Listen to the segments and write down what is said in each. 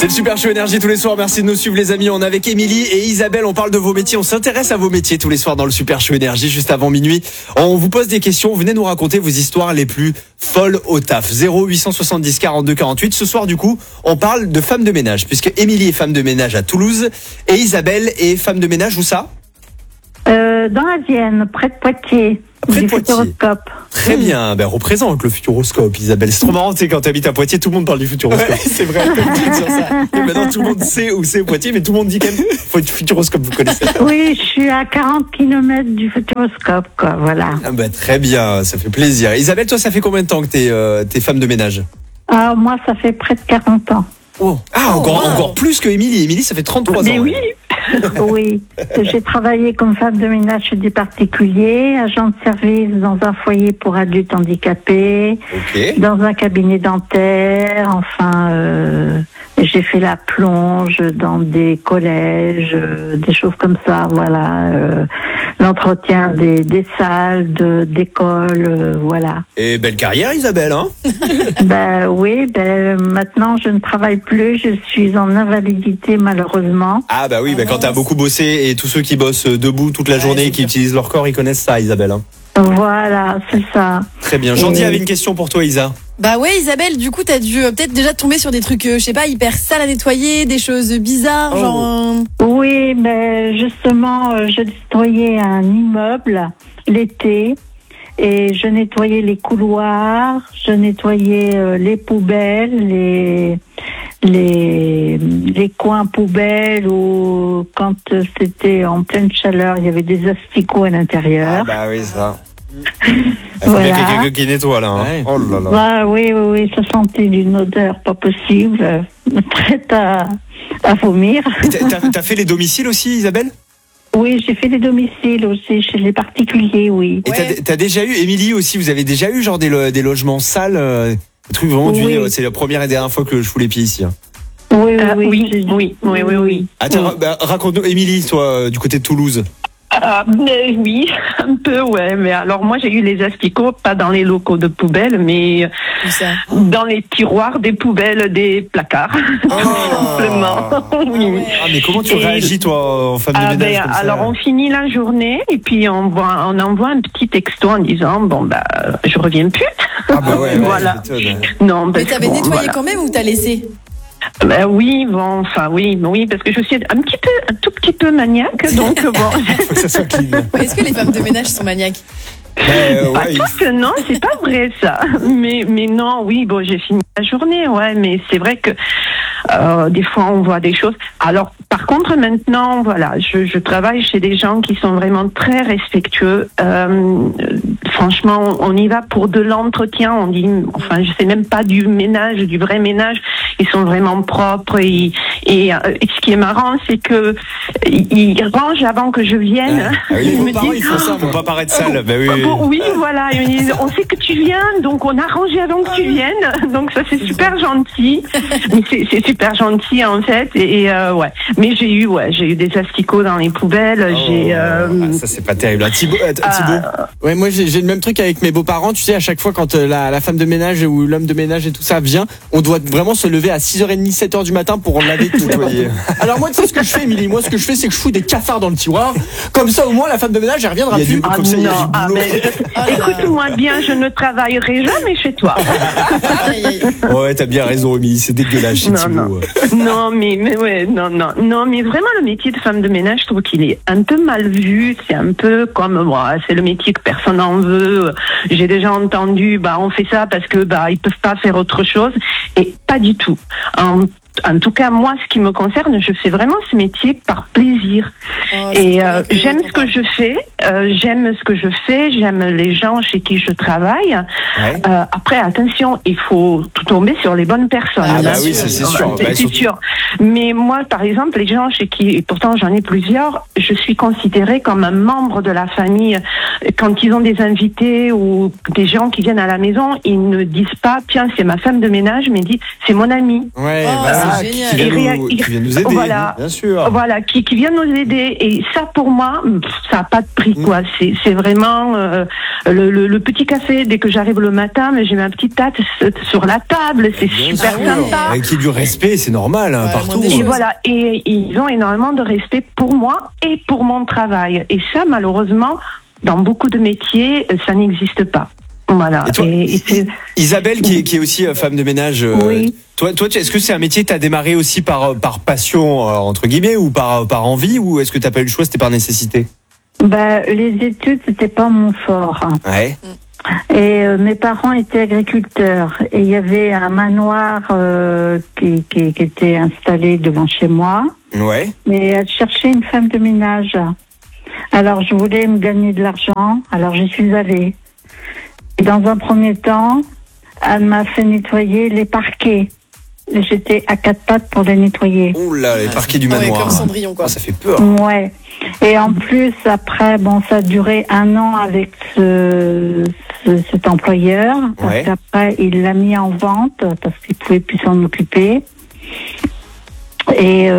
C'est le Super Show Énergie tous les soirs. Merci de nous suivre les amis. On est avec Émilie et Isabelle. On parle de vos métiers. On s'intéresse à vos métiers tous les soirs dans le Super Show Énergie juste avant minuit. On vous pose des questions. Venez nous raconter vos histoires les plus folles au taf. 0870 42 48. Ce soir du coup, on parle de femmes de ménage puisque Émilie est femme de ménage à Toulouse et Isabelle est femme de ménage où ça ? Dans la Vienne, près de Poitiers. Près de du Poitiers. Futuroscope. Très bien, représente le Futuroscope, Isabelle. C'est trop marrant, tu sais, quand tu habites à Poitiers, tout le monde parle du Futuroscope. Ouais, c'est vrai, sur ça. Et maintenant, tout le monde sait où c'est Poitiers, mais tout le monde dit quand même, faut être Futuroscope, vous connaissez. Oui, je suis à 40 km du Futuroscope, quoi, voilà. Ah très bien, ça fait plaisir. Isabelle, toi, ça fait combien de temps que t'es femme de ménage ? Ah, moi, ça fait près de 40 ans. Oh. Encore plus que Émilie. Émilie, ça fait 33 Mais ans. oui. Oui, j'ai travaillé comme femme de ménage chez des particuliers, agent de service dans un foyer pour adultes handicapés, dans un cabinet dentaire, j'ai fait la plonge dans des collèges, des choses comme ça, voilà, l'entretien des salles, d'école, voilà. Et belle carrière, Isabelle, hein? Oui, maintenant je ne travaille plus, je suis en invalidité malheureusement. Ah oui, quand t'as beaucoup bossé et tous ceux qui bossent debout toute la journée et qui utilisent leur corps, ils connaissent ça, Isabelle. Hein. Voilà, c'est ça. Très bien. Jean-Di avait une question pour toi, Isa. Isabelle, du coup, t'as dû peut-être déjà tomber sur des trucs, je sais pas, hyper sales à nettoyer, des choses bizarres, genre... Oui, mais justement, je nettoyais un immeuble l'été et je nettoyais les couloirs, je nettoyais les poubelles, les coins poubelles où quand c'était en pleine chaleur, il y avait des asticots à l'intérieur. Ah oui, ça. Voilà. Il y a quelqu'un qui nettoie là. Hein. Oh là là. Oui, ça sentait d'une odeur pas possible, prête à vomir. T'as fait les domiciles aussi, Isabelle ? Oui, j'ai fait les domiciles aussi, chez les particuliers, oui. Et t'as déjà eu, Émilie aussi, vous avez déjà eu genre des logements sales, des trucs vraiment c'est la première et dernière fois que je fous les pieds ici. Hein. Oui. Attends, raconte-nous, Émilie, toi, du côté de Toulouse. Oui, un peu, ouais. Mais alors, moi, j'ai eu les asticots, pas dans les locaux de poubelle, mais dans les tiroirs des poubelles des placards. Simplement. Oui. Ah, mais comment tu réagis, toi, en femme de ménage comme ça ? Alors, on finit la journée et puis on envoie un petit texto en disant, je reviens plus. Voilà. Non, mais t'avais nettoyé quand même ou t'as laissé ? Oui, parce que je suis un tout petit peu maniaque, donc bon. Faut que ça soit clean. Est-ce que les femmes de ménage sont maniaques ? Que non, c'est pas vrai ça. Mais non, oui, j'ai fini la journée, mais c'est vrai que des fois on voit des choses. Alors, par contre, maintenant, voilà, je travaille chez des gens qui sont vraiment très respectueux. Franchement, on y va pour de l'entretien. On dit, je sais même pas du ménage, du vrai ménage. Ils sont vraiment propres et ce qui est marrant, c'est que ils rangent avant que je vienne. Ils font ça pour pas paraître sale. Oui, voilà. Ils me disent, on sait que tu viens, donc on a rangé avant que tu viennes. Donc ça, c'est super gentil. C'est super gentil en fait. Mais j'ai eu des asticots dans les poubelles. Ça c'est pas terrible. Thibaut. Ouais, moi j'ai le même truc avec mes beaux-parents. Tu sais, à chaque fois quand la femme de ménage ou l'homme de ménage et tout ça vient, on doit vraiment se lever à 6h30, 7h du matin pour laver tout. Alors moi, tu sais ce que je fais, Émilie ? Moi, ce que je fais, c'est que je fous des cafards dans le tiroir. Comme ça, au moins, la femme de ménage, elle reviendra plus. Comme ça, il y a du boulot. Écoute-moi bien, je ne travaillerai jamais chez toi. Ouais, t'as bien raison, Émilie. C'est dégueulasse chez Thibaut. Non, mais vraiment, le métier de femme de ménage, je trouve qu'il est un peu mal vu. C'est un peu comme, c'est le métier que personne n'en veut. J'ai déjà entendu, on fait ça parce que, ils peuvent pas faire autre chose. Et pas du tout. En tout cas, moi, ce qui me concerne, je fais vraiment ce métier par plaisir. J'aime ce que je fais. J'aime les gens chez qui je travaille. Après, attention, il faut tout tomber sur les bonnes personnes. Oui, ça, c'est sûr. C'est sûr. Mais moi, par exemple, les gens chez qui, et pourtant j'en ai plusieurs, je suis considérée comme un membre de la famille. Quand ils ont des invités ou des gens qui viennent à la maison, ils ne disent pas, tiens, c'est ma femme de ménage, mais ils disent, c'est mon ami. c'est génial. qui vient nous aider, Voilà. bien sûr. Voilà, qui vient nous aider. Et ça, pour moi, ça n'a pas de prix, quoi. C'est vraiment le petit café. Dès que j'arrive le matin, mais j'ai ma petite tasse sur la table. C'est Bien super sûr. sympa. Avec qui du respect, c'est normal, hein, Ouais, partout. moins des Et choses. voilà, et ils ont énormément de respect pour moi et pour mon travail. Et ça, malheureusement, dans beaucoup de métiers, ça n'existe pas. Voilà. Et toi, Et c'est- Isabelle, qui est aussi femme de ménage, Oui. toi, est-ce que c'est un métier que tu as démarré aussi par passion, entre guillemets, ou par envie, ou est-ce que tu n'as pas eu le choix, c'était par nécessité? Les études, c'était pas mon fort. Ouais. Et mes parents étaient agriculteurs. Et il y avait un manoir qui était installé devant chez moi. Ouais. Mais elle cherchait une femme de ménage. Alors, je voulais me gagner de l'argent. Alors, j'y suis allée. Et dans un premier temps, elle m'a fait nettoyer les parquets. J'étais à 4 pattes pour les nettoyer. Ouh là, les parquets du Ouais, manoir. comme Cendrillon, quoi. Ah, ça fait peur. Ouais. Et en plus, après, ça a duré 1 an avec cet employeur. Parce Ouais. qu'après, il l'a mis en vente parce qu'il pouvait plus s'en occuper. Et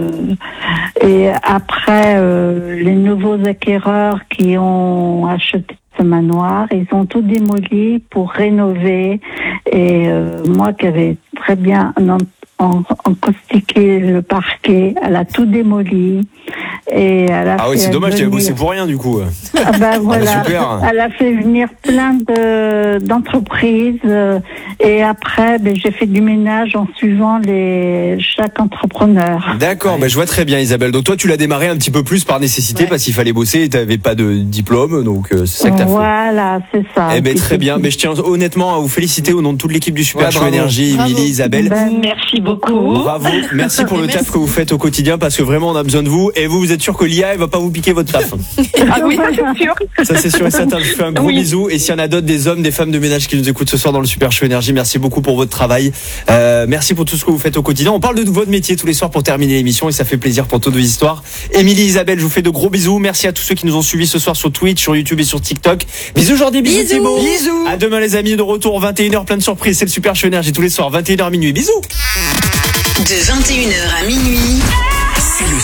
après, les nouveaux acquéreurs qui ont acheté ce manoir, ils ont tout démoli pour rénover. Et moi qui avais très bien encaustiqué le parquet, elle a tout démoli. Et elle a Ah oui, fait c'est dommage, tu as venir- bossé pour rien, du coup. voilà. super. Elle a fait venir plein d'entreprises. Et après, j'ai fait du ménage en suivant chaque entrepreneur. D'accord, je vois très bien, Isabelle. Donc toi, tu l'as démarré un petit peu plus par nécessité, Ouais. parce qu'il fallait bosser et tu n'avais pas de diplôme, donc c'est ça que tu as fait. Voilà, c'est ça. Eh ben, Puis très bien. c'est- Mais je tiens honnêtement à vous féliciter au nom de toute l'équipe du Super Ouais, Show bravo. Énergie, Bravo. Émilie, Isabelle. Merci beaucoup. Bravo, merci pour le Merci. taf que vous faites au quotidien, parce que vraiment on a besoin de vous. Et vous êtes sûr que l'IA elle va pas vous piquer votre taf. Ah oui, ça, c'est sûr. Ça c'est sûr et certain. Je vous fais un gros Oui. bisou. Et s'il y en a d'autres, des hommes, des femmes de ménage qui nous écoutent ce soir dans le Super Show Énergie, merci beaucoup pour votre travail. Merci pour tout ce que vous faites au quotidien. On parle de votre métier tous les soirs pour terminer l'émission et ça fait plaisir pour toutes vos histoires. Émilie, Isabelle, je vous fais de gros bisous. Merci à tous ceux qui nous ont suivis ce soir sur Twitch, sur YouTube et sur TikTok. Bisous Jordi, bisous Bisous. Thibaut. Bisous. À demain les amis, de retour 21h, plein de surprises. C'est le Super Show Énergie tous les soirs 21h minuit. Bisous. De 21h à minuit, c'est le